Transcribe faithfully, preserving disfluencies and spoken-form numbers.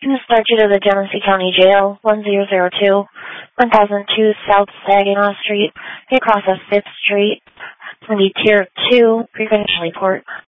This start you to the Genesee County Jail, one zero zero two, one thousand two South Saginaw Street. You cross of fifth Street. It's going to be Tier two, pre-finish report.